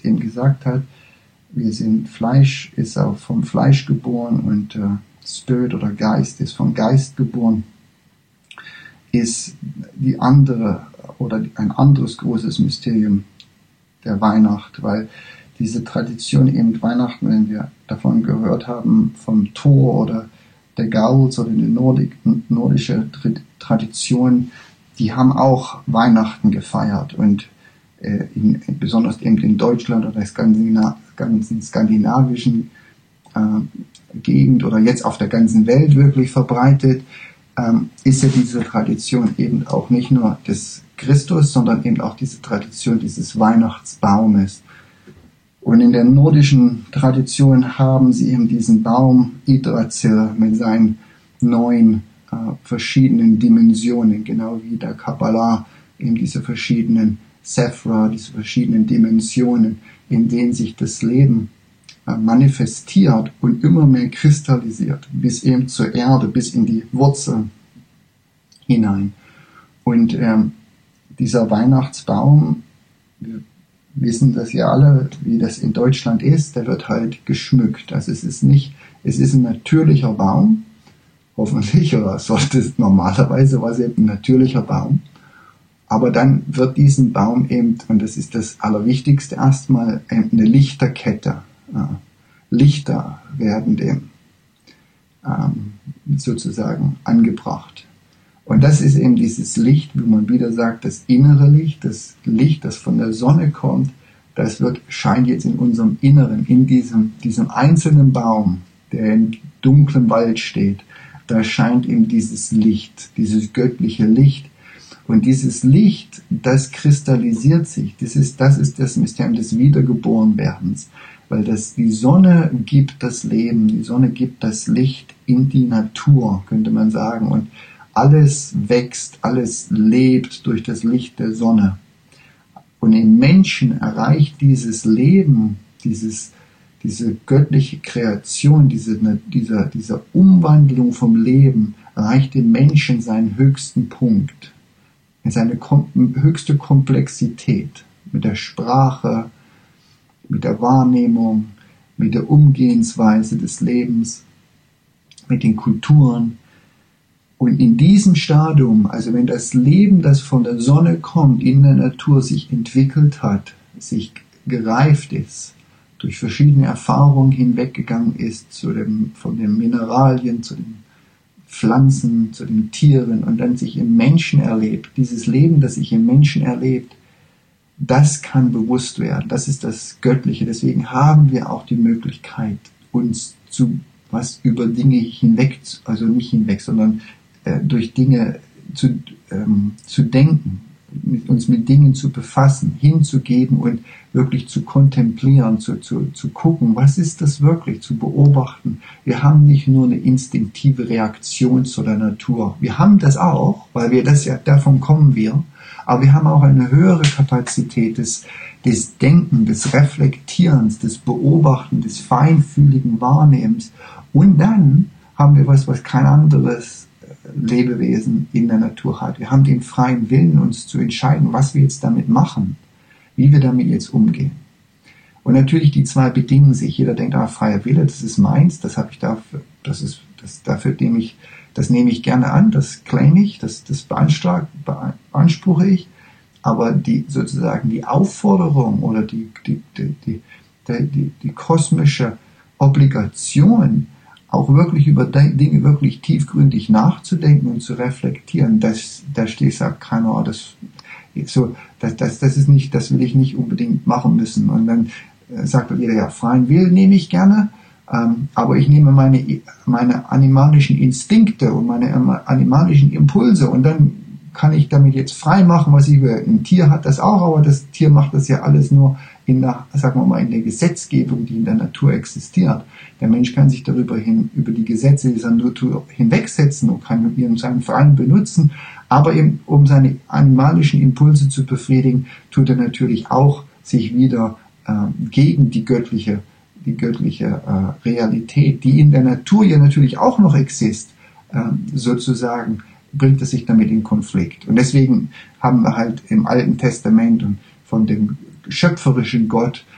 eben gesagt hat, wir sind Fleisch, ist auch vom Fleisch geboren und Spirit oder Geist ist vom Geist geboren, ist die andere oder ein anderes großes Mysterium der Weihnacht, weil diese Tradition eben Weihnachten, wenn wir davon gehört haben, vom Tor oder der Gauls oder die nordische Tradition, die haben auch Weihnachten gefeiert und besonders eben in Deutschland oder der ganzen skandinavischen Gegend oder jetzt auf der ganzen Welt wirklich verbreitet, ist ja diese Tradition eben auch nicht nur des Christus, sondern eben auch diese Tradition dieses Weihnachtsbaumes. Und in der nordischen Tradition haben sie eben diesen Baum Yggdrasil mit seinen 9 verschiedenen Dimensionen, genau wie der Kabbalah eben diese verschiedenen Sephra, diese verschiedenen Dimensionen, in denen sich das Leben manifestiert und immer mehr kristallisiert, bis eben zur Erde, bis in die Wurzeln hinein. Und dieser Weihnachtsbaum, wir wissen das ja alle, wie das in Deutschland ist, der wird halt geschmückt. Also es ist ein natürlicher Baum, hoffentlich, oder sollte es normalerweise, war es eben ein natürlicher Baum. Aber dann wird diesen Baum eben, und das ist das Allerwichtigste, erstmal eine Lichterkette. Lichter werden dem sozusagen angebracht. Und das ist eben dieses Licht, wie man wieder sagt, das innere Licht, das von der Sonne kommt, das scheint jetzt in unserem Inneren, in diesem einzelnen Baum, der im dunklen Wald steht, da scheint eben dieses Licht, dieses göttliche Licht. Und dieses Licht, das kristallisiert sich. Das ist das Mysterium des Wiedergeborenwerdens. Weil die Sonne gibt das Leben, die Sonne gibt das Licht in die Natur, könnte man sagen. Und alles wächst, alles lebt durch das Licht der Sonne. Und im Menschen erreicht dieses Leben, diese göttliche Kreation, diese Umwandlung vom Leben, erreicht im Menschen seinen höchsten Punkt, seine höchste Komplexität mit der Sprache, mit der Wahrnehmung, mit der Umgehensweise des Lebens, mit den Kulturen. Und in diesem Stadium, also wenn das Leben, das von der Sonne kommt, in der Natur sich entwickelt hat, sich gereift ist, durch verschiedene Erfahrungen hinweggegangen ist, von den Mineralien zu den Pflanzen, zu den Tieren und dann sich im Menschen erlebt, dieses Leben, das sich im Menschen erlebt, das kann bewusst werden, das ist das Göttliche. Deswegen haben wir auch die Möglichkeit, uns über Dinge hinweg, also nicht hinweg, sondern durch Dinge zu denken, uns mit Dingen zu befassen, hinzugeben und wirklich zu kontemplieren, zu gucken, was ist das wirklich, zu beobachten. Wir haben nicht nur eine instinktive Reaktion zu der Natur. Wir haben das auch, weil davon kommen wir, aber wir haben auch eine höhere Kapazität des Denken, des Reflektierens, des Beobachten, des feinfühligen Wahrnehmens. Und dann haben wir was kein anderes Lebewesen in der Natur hat. Wir haben den freien Willen, uns zu entscheiden, was wir jetzt damit machen, wie wir damit jetzt umgehen. Und natürlich die zwei bedingen sich. Jeder denkt, freier Wille, das ist meins, das nehme ich gerne an, das claim ich, das beanspruche ich. Aber die Aufforderung oder die kosmische Obligation, auch wirklich über Dinge wirklich tiefgründig nachzudenken und zu reflektieren, da sagt keiner, das ist nicht, das will ich nicht unbedingt machen müssen. Und dann sagt jeder, ja, freien Willen nehme ich gerne, aber ich nehme meine animalischen Instinkte und meine animalischen Impulse und dann kann ich damit jetzt frei machen, was ich will. Ein Tier hat das auch, aber das Tier macht das ja alles nur in der Gesetzgebung, die in der Natur existiert. Der Mensch kann sich über die Gesetze dieser Natur hinwegsetzen und kann ihn seinen Freien benutzen, aber eben, um seine animalischen Impulse zu befriedigen, tut er natürlich auch sich wieder gegen die göttliche Realität, die in der Natur ja natürlich auch noch existiert, sozusagen, bringt es sich damit in Konflikt. Und deswegen haben wir halt im Alten Testament und von dem schöpferischen Gott